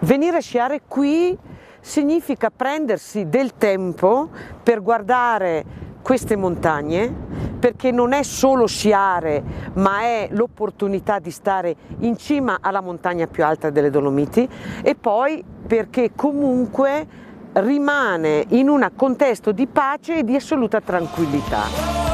Venire a sciare qui significa prendersi del tempo per guardare queste montagne, perché non è solo sciare, ma è l'opportunità di stare in cima alla montagna più alta delle Dolomiti, e poi perché comunque rimane in un contesto di pace e di assoluta tranquillità.